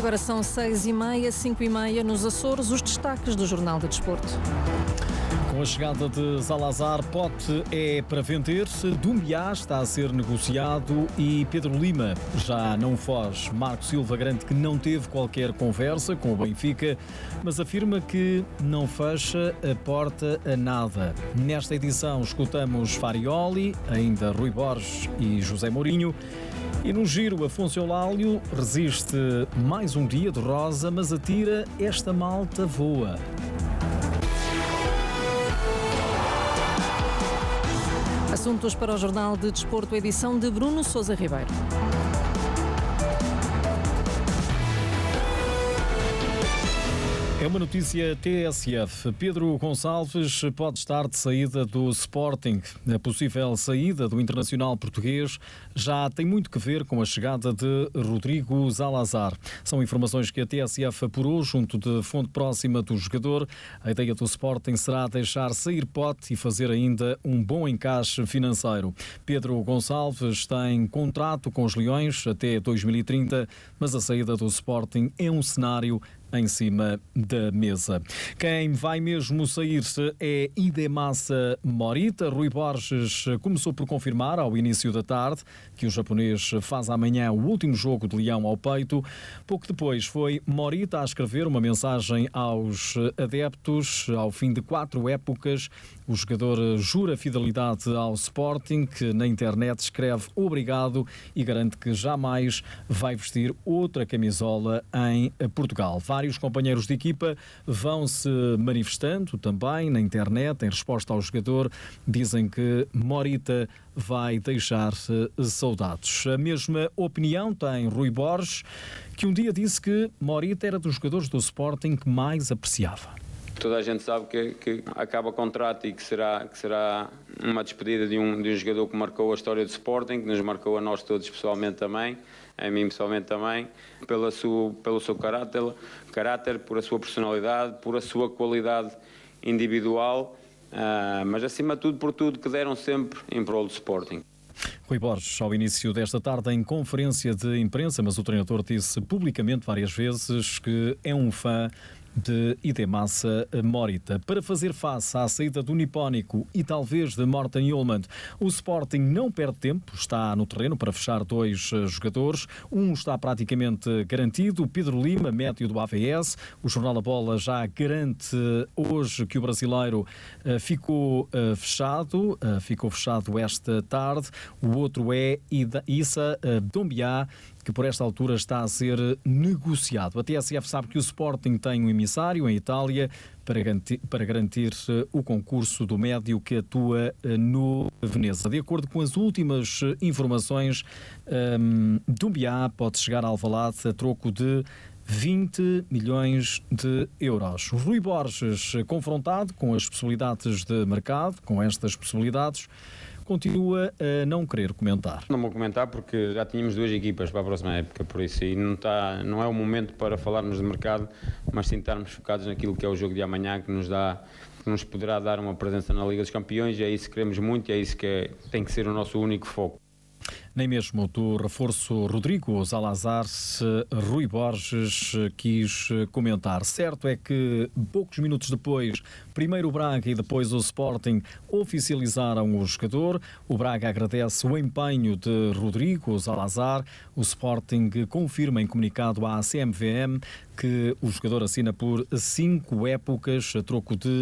Agora são 6h30, 5h30 nos Açores, os destaques do Jornal de Desporto. Com a chegada de Zalazar, Pote é para vender, Doumbia está a ser negociado e Pedro Lima já não foge. Marco Silva garante que não teve qualquer conversa com o Benfica, mas afirma que não fecha a porta a nada. Nesta edição escutamos Farioli, ainda Rui Borges e José Mourinho. E no giro, Afonso Eulálio resiste mais um dia de rosa, mas atira esta malta voa. Assuntos para o Jornal de Desporto, edição de Bruno Sousa Ribeiro. É uma notícia TSF. Pedro Gonçalves pode estar de saída do Sporting. A possível saída do internacional português já tem muito que ver com a chegada de Rodrigo Zalazar. São informações que a TSF apurou junto de fonte próxima do jogador. A ideia do Sporting será deixar sair Pote e fazer ainda um bom encaixe financeiro. Pedro Gonçalves tem contrato com os Leões até 2030, mas a saída do Sporting é um cenário em cima da mesa. Quem vai mesmo sair-se é Hidemasa Morita. Rui Borges começou por confirmar ao início da tarde que o japonês faz amanhã o último jogo de Leão ao peito. Pouco depois foi Morita a escrever uma mensagem aos adeptos. Ao fim de 4 épocas, o jogador jura fidelidade ao Sporting, que na internet escreve obrigado e garante que jamais vai vestir outra camisola em Portugal. Vários companheiros de equipa vão-se manifestando também na internet em resposta ao jogador. Dizem que Morita vai deixar saudades. A mesma opinião tem Rui Borges, que um dia disse que Morita era dos jogadores do Sporting que mais apreciava. Toda a gente sabe que acaba o contrato e que será uma despedida de um jogador que marcou a história do Sporting, que nos marcou a nós todos pessoalmente também, a mim pessoalmente também, pelo seu caráter, por a sua personalidade, por a sua qualidade individual, mas acima de tudo por tudo que deram sempre em prol do Sporting. Rui Borges, ao início desta tarde em conferência de imprensa, mas o treinador disse publicamente várias vezes que é um fã de Hidemasa Morita. Para fazer face à saída do nipónico e talvez de Morten Hjulmand, o Sporting não perde tempo, está no terreno para fechar 2 jogadores. Um está praticamente garantido, o Pedro Lima, médio do AVS. O Jornal da Bola já garante hoje que o brasileiro ficou fechado esta tarde. O outro é Issa Doumbia, que por esta altura está a ser negociado. A TSF sabe que o Sporting tem um emissário em Itália para garantir o concurso do médio que atua no Veneza. De acordo com as últimas informações, Doumbia pode chegar a Alvalade a troco de 20 milhões de euros. Rui Borges, confrontado com as possibilidades de mercado, com estas possibilidades, continua a não querer comentar. Não vou comentar porque já tínhamos 2 equipas para a próxima época, por isso aí não é o momento para falarmos de mercado, mas sim estarmos focados naquilo que é o jogo de amanhã, que nos poderá dar uma presença na Liga dos Campeões, e é isso que queremos muito, e é isso que tem que ser o nosso único foco. Nem mesmo do reforço Rodrigo Zalazar Rui Borges quis comentar. Certo é que poucos minutos depois, primeiro o Braga e depois o Sporting oficializaram o jogador. O Braga agradece o empenho de Rodrigo Zalazar. O Sporting confirma em comunicado à CMVM que o jogador assina por 5 épocas a troco de